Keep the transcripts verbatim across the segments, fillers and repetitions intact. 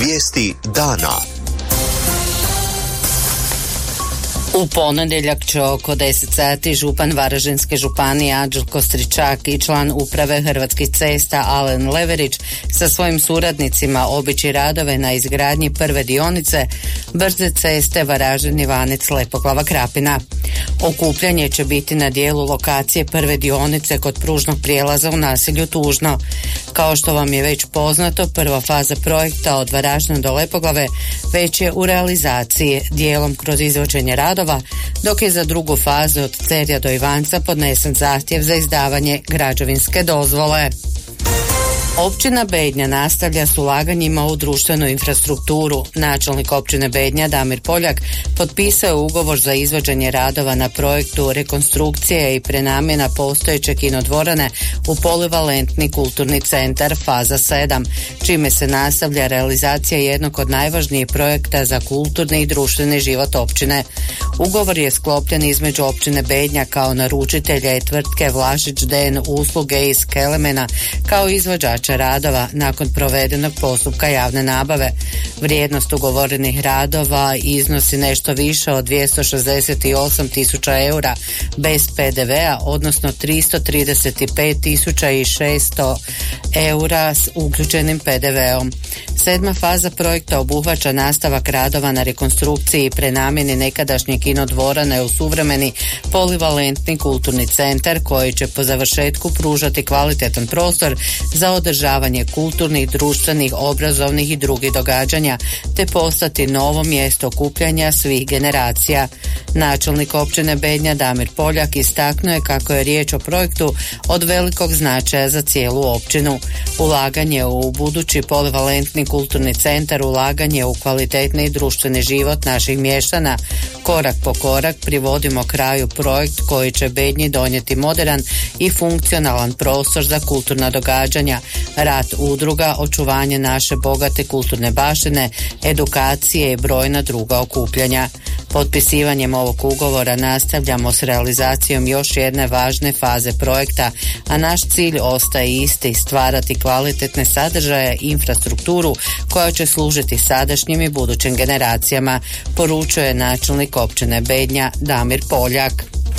Vijesti dana. U ponedjeljak će oko deset sati župan Varaždinske županije Anđelko Stričak i član uprave Hrvatskih cesta Alen Leverić sa svojim suradnicima obići radove na izgradnji prve dionice brze ceste Varaždin-Ivanec-Lepoglava-Krapina. Okupljanje će biti na dijelu lokacije prve dionice kod pružnog prijelaza u naselju Tužno. Kao što vam je već poznato, prva faza projekta od Varaždina do Lepoglave već je u realizaciji, dijelom kroz izvođenje radova, dok je za drugu fazu od Cerja do Ivanca podnesen zahtjev za izdavanje građevinske dozvole. Općina Bednja nastavlja s ulaganjima u društvenu infrastrukturu. Načelnik općine Bednja Damir Poljak potpisao je ugovor za izvođenje radova na projektu rekonstrukcije i prenamjena postojeće kinodvorane u polivalentni kulturni centar faza sedam, čime se nastavlja realizacija jednog od najvažnijih projekta za kulturni i društveni život općine. Ugovor je sklopljen između općine Bednja kao naručitelja i tvrtke Vlašić D N usluge iz Kelemena kao izvođača radova nakon provedenog postupka javne nabave. Vrijednost ugovorenih radova iznosi nešto više od dvjesto šezdeset osam tisuća eura bez P D V-a, odnosno tristo trideset pet tisuća šesto eura s uključenim P D V-om. Sedma faza projekta obuhvaća nastavak radova na rekonstrukciji i prenamjeni nekadašnje kinodvorane u suvremeni polivalentni kulturni centar koji će po završetku pružati kvalitetan prostor za održavanje kulturnih, društvenih, obrazovnih i drugih događanja te postati novo mjesto okupljanja svih generacija. Načelnik općine Bednja Damir Poljak istaknuo je kako je riječ o projektu od velikog značaja za cijelu općinu. Ulaganje u budući polivalentni kulturni centar, ulaganje u kvalitetni društveni život naših mještana. Korak po korak privodimo kraju projekt koji će Bednji donijeti moderan i funkcionalan prostor za kulturna događanja, rad udruga, očuvanje naše bogate kulturne baštine, edukacije i brojna druga okupljanja. Potpisivanjem ovog ugovora nastavljamo s realizacijom još jedne važne faze projekta, a naš cilj ostaje isti, stvarati kvalitetne sadržaje i infrastrukturu koja će služiti sadašnjim i budućim generacijama, poručuje načelnik općine Bednja Damir Poljak.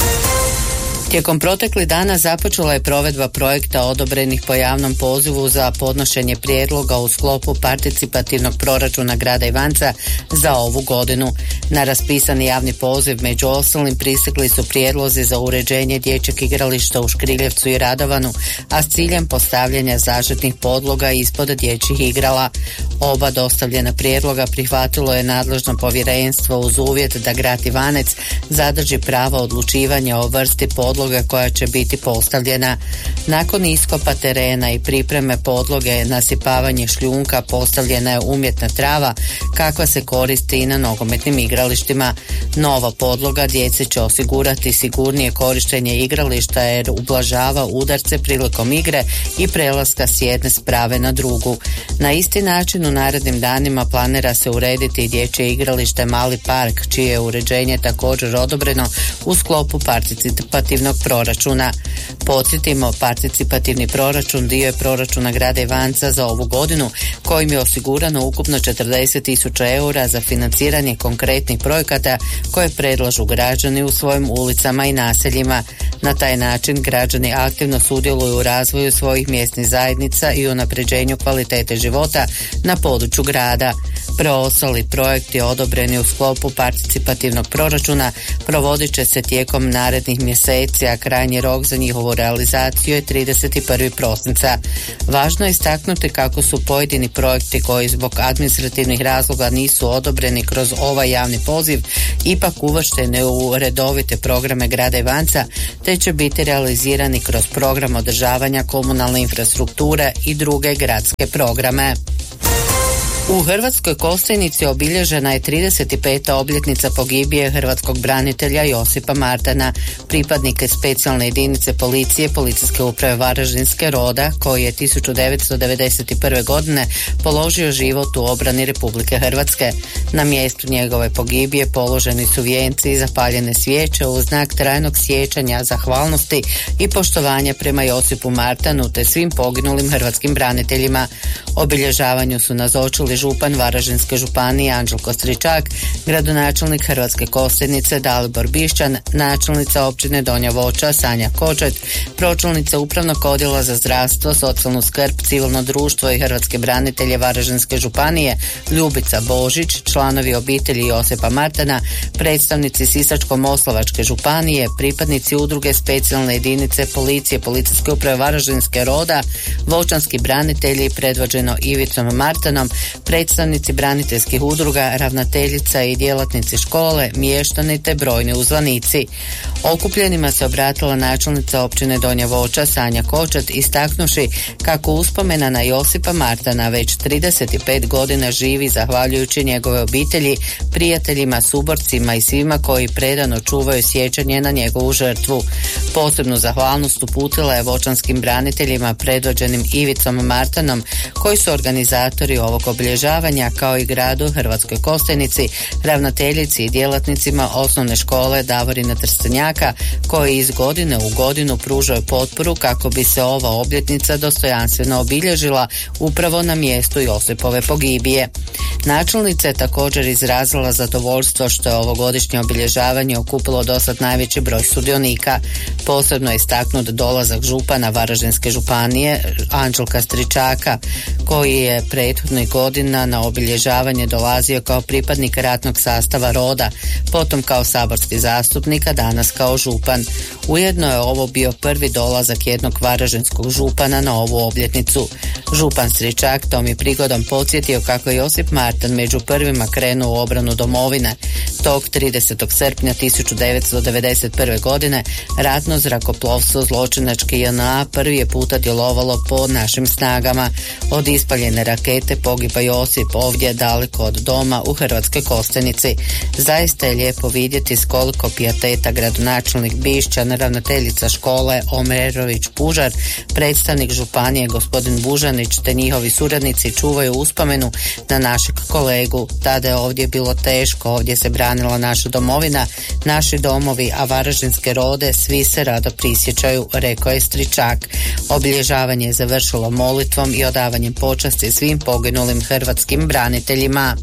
Tijekom proteklih dana započela je provedba projekta odobrenih po javnom pozivu za podnošenje prijedloga u sklopu participativnog proračuna grada Ivanca za ovu godinu. Na raspisani javni poziv među ostalim pristigli su prijedlozi za uređenje dječjeg igrališta u Škriljevcu i Radovanu, a s ciljem postavljanja zaštitnih podloga ispod dječjih igrala. Oba dostavljena prijedloga prihvatilo je nadležno povjerenstvo uz uvjet da grad Ivanec zadrži pravo odlučivanja o vrsti podloga koja će biti postavljena. Nakon iskopa terena i pripreme podloge, nasipavanje šljunka, postavljena je umjetna trava kakva se koristi i na nogometnim igralištima. Nova podloga djeci će osigurati sigurnije korištenje igrališta jer ublažava udarce prilikom igre i prelaska s jedne sprave na drugu. Na isti način u narednim danima planira se urediti dječje igralište Mali park, čije je uređenje također odobreno u sklopu participativnog proračuna. Podsjetimo, participativni proračun dio je proračuna grada Ivanca za ovu godinu, kojim je osigurano ukupno četrdeset tisuća eura za financiranje konkretnih projekata koje predlažu građani u svojim ulicama i naseljima. Na taj način građani aktivno sudjeluju u razvoju svojih mjesnih zajednica i unapređenju kvalitete života na području grada. Preostali projekti odobreni u sklopu participativnog proračuna provodit će se tijekom narednih mjeseci, a krajnji rok za njihovu realizaciju je trideset prvog prosinca. Važno je istaknuti kako su pojedini projekti koji zbog administrativnih razloga nisu odobreni kroz ovaj javni poziv ipak uvršteni u redovite programe grada Ivanca, te će biti realizirani kroz program održavanja komunalne infrastrukture i druge gradske programe. U Hrvatskoj Kostajnici obilježena je trideset peta obljetnica pogibije hrvatskog branitelja Josipa Martana, pripadnika specijalne jedinice policije Policijske uprave Varaždinske Roda, koji je tisuću devetsto devedeset prve godine položio život u obrani Republike Hrvatske. Na mjestu njegove pogibije položeni su vijenci i zapaljene svijeće u znak trajnog sjećanja, zahvalnosti i poštovanja prema Josipu Martanu te svim poginulim hrvatskim braniteljima. Obilježavanju su nazočili čuli župan Varaždinske županije Anđelko Stričak, gradonačelnik Hrvatske Kostajnice Dalibor Bišćan, načelnica općine Donja Voća Sanja Kočet, pročelnica Upravnog odjela za zdravstvo, socijalnu skrb, civilno društvo i hrvatske branitelje Varaždinske županije Ljubica Božić, članovi obitelji Josipa Martana, predstavnici Sisačko-moslavačke županije, pripadnici udruge specijalne jedinice policije Policijske uprave Varaždinske Roda, voćanski branitelji predvođeno Ivicom Martanom, predstavnici braniteljskih udruga, ravnateljica i djelatnici škole, mještani te brojni uzvanici. Okupljenima se obratila načelnica općine Donja Voća Sanja Kočet, istaknuši kako uspomena na Josipa Martana već trideset pet godina živi zahvaljujući njegove obitelji, prijateljima, suborcima i svima koji predano čuvaju sjećanje na njegovu žrtvu. Posebnu zahvalnost uputila je voćanskim braniteljima predvođenim Ivicom Martanom, koji su organizatori ovog obilježavanja, kao i gradu Hrvatskoj Kostajnici, ravnateljici i djelatnicima osnovne škole Davorina Trstenjaka, koji iz godine u godinu pružaju potporu kako bi se ova obljetnica dostojanstveno obilježila upravo na mjestu Josipove pogibije. Načelnica je također izrazila zadovoljstvo što je ovogodišnje obilježavanje okupilo dosad najveći broj sudionika. Posebno je istaknut dolazak župana Varaždinske županije Anđelka Stričaka, koji je prethodnih godina na obilježavanje dolazio kao pripadnik ratnog sastava roda, potom kao saborski zastupnik, a danas kao župan. Ujedno je ovo bio prvi dolazak jednog varaždinskog župana na ovu obljetnicu. Župan Stričak tom je prigodom podsjetio kako je Josip Martan među prvima krenuo u obranu domovine. Tog tridesetog srpnja tisuću devetsto devedeset prve. godine ratno zrakoplovstvo zločinačke J N A prvi je puta djelovalo po našim snagama. Od ispaljene rakete pogiba Josip ovdje daleko od doma u Hrvatskoj Kostajnici. Zaista je lijepo vidjeti s koliko pijateta gradonačelnik Bišćan, ravnateljica škole Omerović Pužar, predstavnik županije gospodin Bužanić te njihovi suradnici čuvaju uspomenu na našeg kolegu. Tada je ovdje bilo teško, ovdje se branila naša domovina, naši domovi, a Varaždinske Rode svi se rado prisjećaju, rekao je Stričak. Obilježavanje je završilo molitvom i odavanjem počasti svim poginulim hrvatskim braniteljima.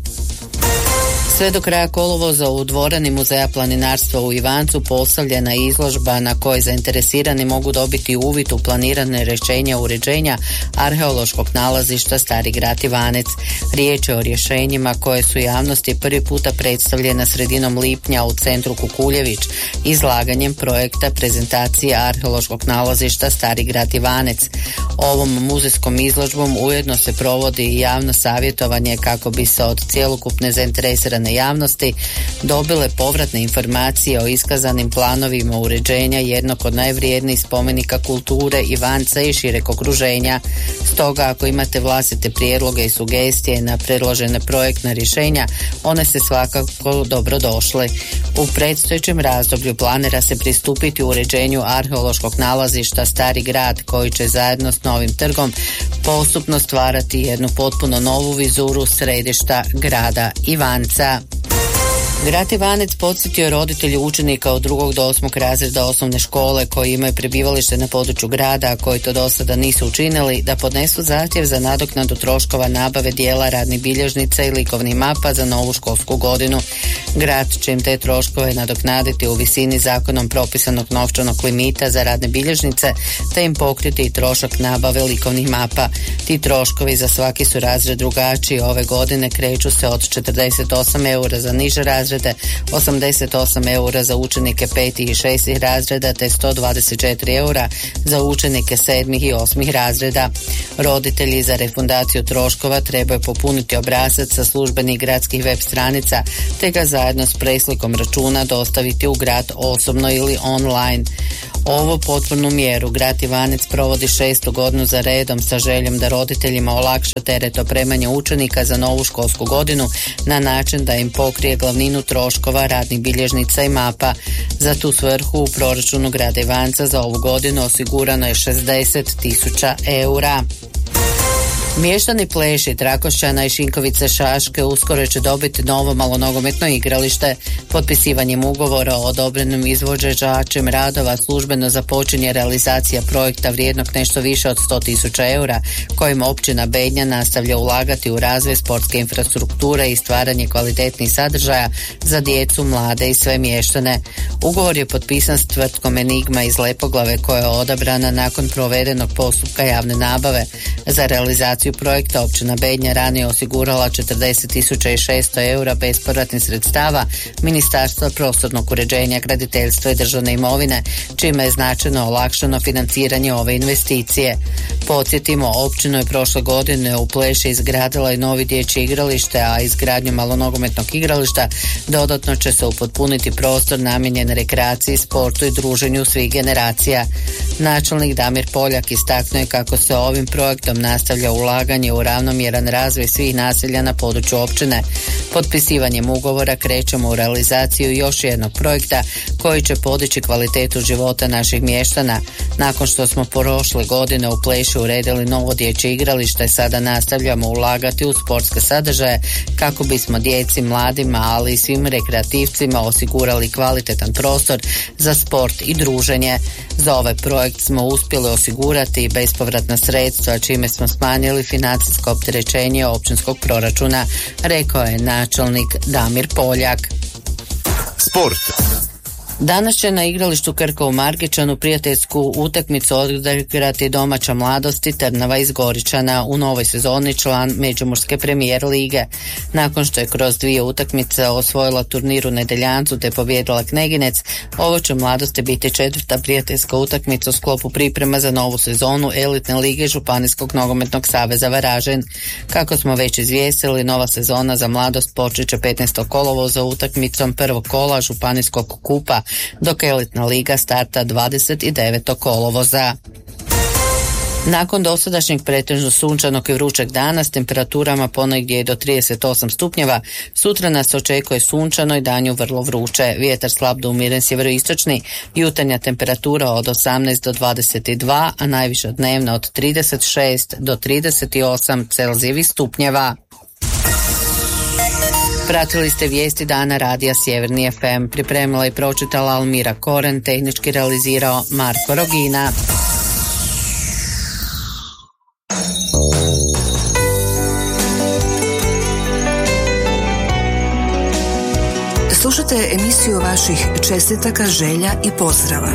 Sve do kraja kolovoza u dvorani Muzeja planinarstva u Ivancu postavljena je izložba na kojoj zainteresirani mogu dobiti uvid u planirane rješenja uređenja arheološkog nalazišta Stari grad Ivanec. Riječ je o rješenjima koje su javnosti prvi puta predstavljena sredinom lipnja u centru Kukuljević, izlaganjem projekta prezentacije arheološkog nalazišta Stari grad Ivanec. Ovom muzejskom izložbom ujedno se provodi i javno savjetovanje kako bi se od cjelokupne zainteresirane javnosti dobile povratne informacije o iskazanim planovima uređenja jednog od najvrijednijih spomenika kulture Ivanca i šireg okruženja. Stoga ako imate vlastite prijedloge i sugestije na predložene projektna rješenja, one se svakako dobro došle. U predstojećem razdoblju planira se pristupiti uređenju arheološkog nalazišta Stari grad, koji će zajedno s novim trgom postupno stvarati jednu potpuno novu vizuru središta grada Ivanca. Grad Ivanec podsjetio roditelji učenika od drugog do osmog razreda osnovne škole koji imaju prebivalište na području grada, a koji to do sada nisu učinili, da podnesu zahtjev za nadoknadu troškova nabave dijela radnih bilježnica i likovnih mapa za novu školsku godinu. Grad će im te troškove nadoknaditi u visini zakonom propisanog novčanog limita za radne bilježnice, te im pokriti i trošak nabave likovnih mapa. Ti troškovi za svaki su razred drugačiji. Ove godine kreću se od četrdeset osam eura za niže razrede, osamdeset osam eura za učenike petih i šestih razreda te sto dvadeset četiri eura za učenike sedmih i osmih razreda. Roditelji za refundaciju troškova trebaju popuniti obrazac sa službenih gradskih web stranica te ga zajedno s preslikom računa dostaviti u grad osobno ili online. Ovu potpornu mjeru grad Ivanec provodi šestu godinu za redom sa željom da roditeljima olakša teret opremanja učenika za novu školsku godinu na način da im pokrije glavninu troškova radnih bilježnica i mapa. Za tu svrhu u proračunu grada Ivanca za ovu godinu osigurano je šezdeset tisuća eura. Mještani Pleši, Trakošćana i Šinkovice Šaške uskoro će dobiti novo malonogometno igralište. Potpisivanjem ugovora o odobrenom izvođačem radova službeno započinje realizacija projekta vrijednog nešto više od sto tisuća eura, kojim općina Bednja nastavlja ulagati u razvoj sportske infrastrukture i stvaranje kvalitetnih sadržaja za djecu, mlade i sve mještane. Ugovor je potpisan s tvrtkom Enigma iz Lepoglave, koja je odabrana nakon provedenog postupka javne nabave. Za realizaciju projekta općina Bednja ranije osigurala četrdeset tisuća šesto eura bespovratnih sredstava Ministarstva prostornog uređenja, graditeljstva i državne imovine, čime je značajno olakšano financiranje ove investicije. Podsjetimo, općina je prošle godine u Pleši izgradila i novi dječje igralište, a izgradnju malonogometnog igrališta dodatno će se upotpuniti prostor namijenjen rekreaciji, sportu i druženju svih generacija. Načelnik Damir Poljak istaknuo je kako se ovim projektom nastavlja ulaganje u ravnomjeran razvoj svih naselja na području općine. Potpisivanjem ugovora krećemo u realizaciju još jednog projekta koji će podići kvalitetu života naših mještana. Nakon što smo prošle godine u Pleši uredili novo dječje igralište, sada nastavljamo ulagati u sportske sadržaje kako bismo djeci, mladima, ali i svim rekreativcima osigurali kvalitetan prostor za sport i druženje. Za ovaj projekt smo uspjeli osigurati bespovratna sredstva, čime smo smanjili financijsko opterećenje općinskog proračuna, rekao je načelnik Damir Poljak. Sport. Danas će na igralištu Krka u Margičanu prijateljsku utakmicu odigrati domaća Mladost Trnava iz Goričana, u novoj sezoni član Međimurske premijer lige. Nakon što je kroz dvije utakmice osvojila turnir u Nedeljancu te pobijedila Kneginec, ovo će Mladosti biti četvrta prijateljska utakmica u sklopu priprema za novu sezonu elitne lige Županijskog nogometnog saveza Varaždin. Kako smo već izvijestili, nova sezona za Mladost počet će petnaestog kolovoza utakmicom prvog kola Županijskog kupa, dok elitna liga starta dvadeset devetog kolovoza. Nakon dosadašnjeg pretežno sunčanog i vrućeg dana s temperaturama ponegdje do trideset osam stupnjeva, sutra nas očekuje sunčano i danju vrlo vruće. Vjetar slab do umjeren sjeveroistočni, jutarnja temperatura od osamnaest do dvadeset dva, a najviša dnevna od trideset šest do trideset osam Celzijevih stupnjeva. Pratili ste vijesti dana radija Sjeverni ef em. Pripremila i pročitala Almira Koren, tehnički realizirao Marko Rogina. Slušajte emisiju vaših čestitaka, želja i pozdrava.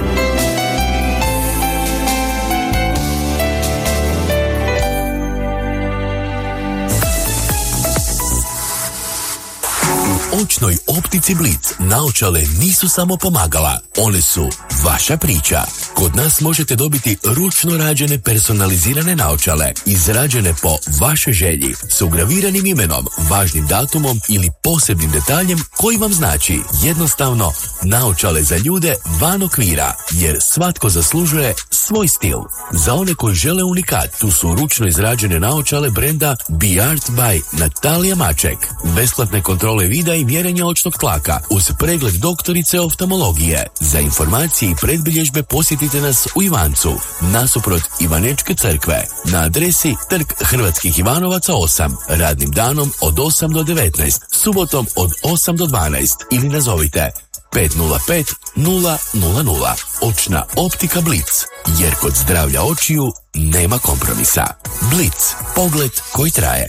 Očnoj optici Blic naočale nisu samo pomagala, one su vaša priča. Kod nas možete dobiti ručno rađene personalizirane naočale, izrađene po vašoj želji, s ugraviranim imenom, važnim datumom ili posebnim detaljem koji vam znači jednostavno naočale za ljude van okvira, jer svatko zaslužuje svoj stil. Za one koji žele unikat, tu su ručno izrađene naočale brenda Be Art by Natalija Maček. Besplatne kontrole vida i mjerenja očnog tlaka uz pregled doktorice oftalmologije. Za informacije i predbilježbe posjetite nas u Ivancu, nasuprot Ivanečke crkve, na adresi Trg Hrvatskih Ivanovaca osam, radnim danom od osam do devetnaest, subotom od osam do dvanaest ili nazovite pet nula pet nula nula nula. Očna optika Blic, jer kod zdravlja očiju nema kompromisa. Blic, pogled koji traje.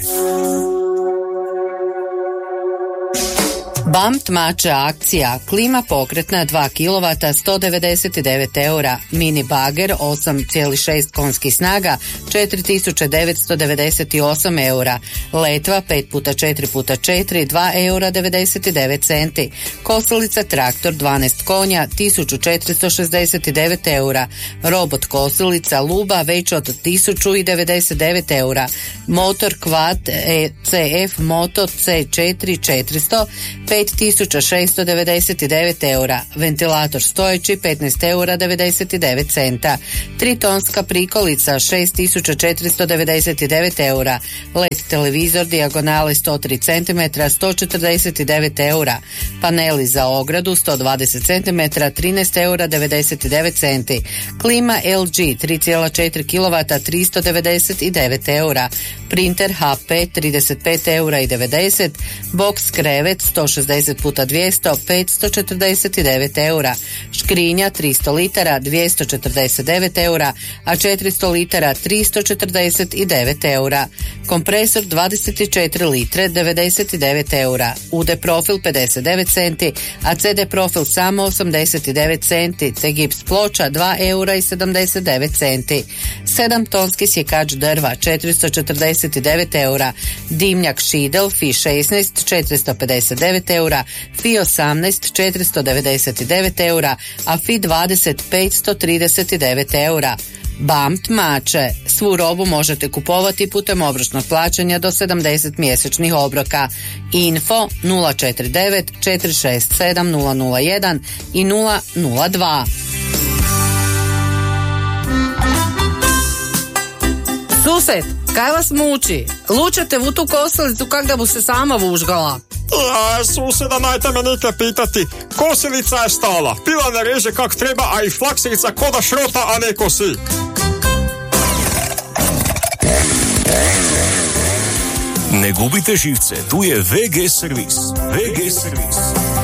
B A M Tmače akcija, klima pokretna dva kilovata sto devedeset devet eura, mini bager osam zarez šest konjskih snaga četiri tisuće devetsto devedeset osam eura, letva pet puta četiri puta četiri dva eura devedeset devet centi, kosilica traktor dvanaest konja tisuću četiristo šezdeset devet eura, robot kosilica Luba već od tisuću devedeset devet eura, motor Quad E C F Moto C četiri četiristo pet pet tisuća šesto devedeset devet eura, ventilator stojeći petnaest eura devedeset devet centa, tritonska prikolica šest tisuća četiristo devedeset devet eura, L E D televizor dijagonale sto tri centimetra sto četrdeset devet eura, paneli za ogradu sto dvadeset centimetara trinaest eura devedeset devet centi, klima L G tri zarez četiri kilovata tristo devedeset devet eura, printer H P trideset pet eura i devedeset, box krevet sto šezdeset puta dvjesto petsto četrdeset devet eura, škrinja tristo litara dvjesto četrdeset devet eura, a četiristo litara tristo četrdeset devet eura, kompresor dvadeset četiri litre devedeset devet eura, U D profil pedeset devet centi, a C D profil samo osamdeset devet centi, te gips ploča dva eura i sedamdeset devet centi, sedam tonski sjekač drva četiristo četrdeset devet eura, dimnjak Šidel F I šesnaest četiristo pedeset devet eura, F I osamnaest četiristo devedeset devet eura, a F I dvadeset petsto trideset devet eura. B A M T mače. Svu robu možete kupovati putem obročnog plaćanja do sedamdeset mjesečnih obroka. Info nula četiri devet četiri šest sedam nula nula jedan i nula nula dva. Sused, kaj vas muči? Lučete u tu kosilicu kak da bu se sama vužgala. Ja, suseda, najte me nike pitati. Kosilica je stala, pila ne reže kak treba, a i flaksilica ko da šrota, a ne kosi. Ne gubite živce, tu je V G servis. V G servis.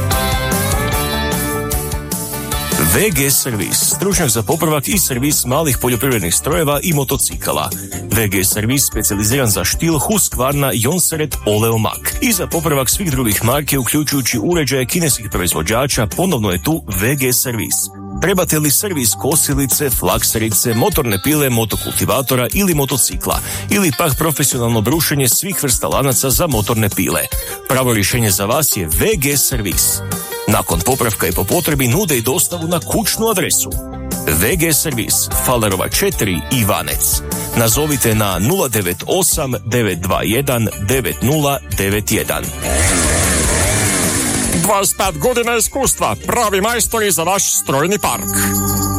V G servis, stručnjak za popravak i servis malih poljoprivrednih strojeva i motocikala. V G servis specijaliziran za štil, Husqvarna, Jonseret, Oleomak i za popravak svih drugih marke, uključujući uređaje kineskih proizvođača. Ponovno je tu V G servis. Trebate li servis kosilice, flakserice, motorne pile, motokultivatora ili motocikla, ili pak profesionalno brušenje svih vrsta lanaca za motorne pile? Pravo rješenje za vas je V G servis. Nakon popravka i po potrebi nude i dostavu na kućnu adresu. V G servis, Falerova četiri, Ivanec. Nazovite na nula devet osam devet dva jedan devet nula devet jedan. dvadeset pet godina iskustva, pravi majstori za vaš strojni park.